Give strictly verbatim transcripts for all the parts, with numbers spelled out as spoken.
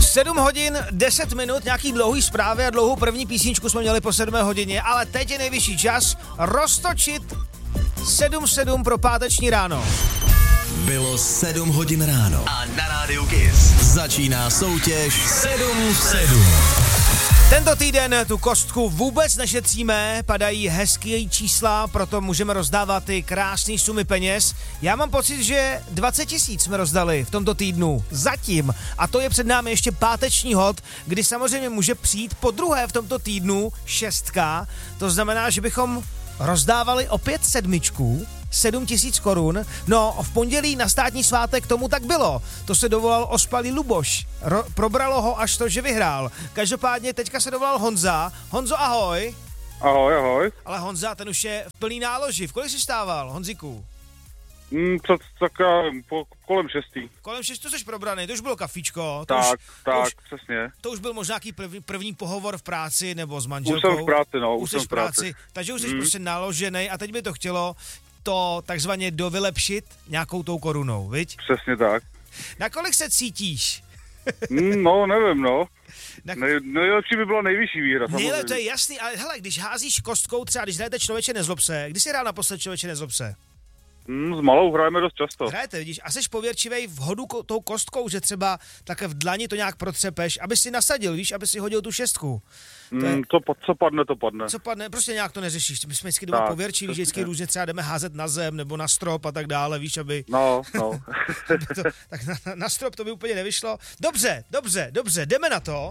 sedm hodin, deset minut, nějaký dlouhý zprávy a dlouhou první písničku jsme měli po sedmé hodině, ale teď je nejvyšší čas roztočit sedm sedm pro páteční ráno. Bylo sedm hodin ráno a na rádiu Kiss začíná soutěž sedm sedm. Tento týden tu kostku vůbec nešetříme, padají hezký čísla, proto můžeme rozdávat ty krásné sumy peněz. Já mám pocit, že dvacet tisíc jsme rozdali v tomto týdnu zatím a to je před námi ještě páteční hod, kdy samozřejmě může přijít po druhé v tomto týdnu šestka, to znamená, že bychom rozdávali opět sedmičku, sedm tisíc korun, no v pondělí na státní svátek tomu tak bylo. To se dovolal ospalý Luboš. Ro- probralo ho až to, že vyhrál. Každopádně teďka se dovolal Honza. Honzo, ahoj. Ahoj, ahoj. Ale Honza, ten už je v plný náloži. V kolik jsi stával, Honziku? Mm, před, tak po, kolem šestý. Kolem šestý jsi probraný, to už bylo kafíčko. To tak, už, tak, to už, přesně. To už byl možná nějaký první, první pohovor v práci nebo s manželkou. Už jsem v práci, no, už, už jsem v práci. práci. Takže už jsi mm. prostě naložený a teď by to chtělo to takzvaně dovylepšit nějakou tou korunou, viď? Přesně tak. Na kolik se cítíš? mm, no, nevím, no. Na... Nej, nejlepší by byla nejvyšší výhra. Nejle, to je jasný, ale hele, když házíš kostkou, třeba když hrajete Člověče nezlob se, kdy jsi hrál naposled Člověče nezlob se? Mm, s malou hrajeme dost často. Hrajete, vidíš, a jsi pověrčivej v hodu ko- tou kostkou, že třeba také v dlani to nějak protřepeš, aby si nasadil, víš, aby si hodil tu šestku. To je... mm, co, co padne, to padne. Co padne, prostě nějak to neřešíš. My jsme vždycky doma pověrčiví, že vždycky různě třeba jdeme házet na zem nebo na strop a tak dále, víš, aby... No, no. to, tak na, na strop to by úplně nevyšlo. Dobře, dobře, dobře, jdeme na to.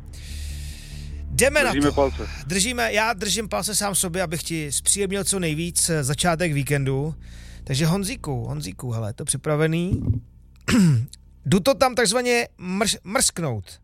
Jdeme Držíme na to. palce. Držíme, já držím palce sám sobě, abych ti zpříjemnil co nejvíc začátek víkendu. Takže Honzíku, Honzíku, hele, to připravený. Jdu to tam takzvaně mrš, mrsknout.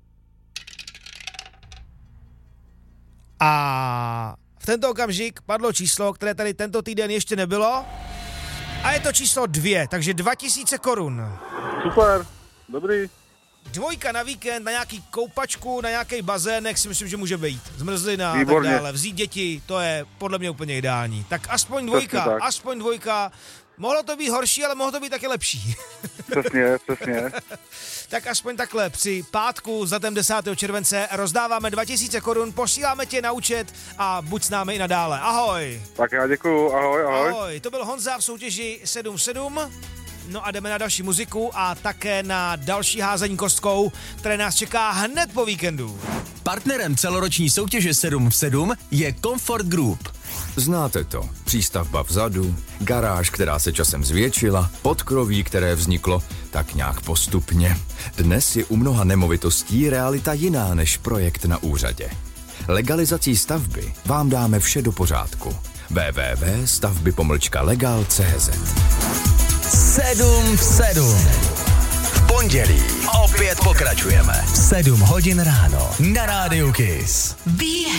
A v tento okamžik padlo číslo, které tady tento týden ještě nebylo. A je to číslo dvě, takže dva tisíce korun. Super, dobrý. Dvojka na víkend, na nějaký koupačku, na nějaký bazének si myslím, že může být. Zmrzlina a tak dále. Vzít děti, to je podle mě úplně ideální. Tak aspoň dvojka, tak. aspoň dvojka. Mohlo to být horší, ale mohlo to být taky lepší. Přesně, přesně. Tak aspoň takhle, při pátku za ten desátého července rozdáváme dva tisíce korun, posíláme tě na účet a buď s námi i nadále. Ahoj. Tak já děkuju, ahoj, ahoj. Ahoj, to byl Honza v soutěži sedm sedm. No a jdeme na další muziku a také na další házení kostkou, které nás čeká hned po víkendu. Partnerem celoroční soutěže sedm sedm je Comfort Group. Znáte to. Přístavba vzadu, garáž, která se časem zvětšila, podkroví, které vzniklo tak nějak postupně. Dnes je u mnoha nemovitostí realita jiná než projekt na úřadě. Legalizací stavby vám dáme vše do pořádku. w w w tečka stavby pomlčka legal tečka c z sedm sedm. V pondělí opět pokračujeme. sedm hodin ráno na rádiu Kiss.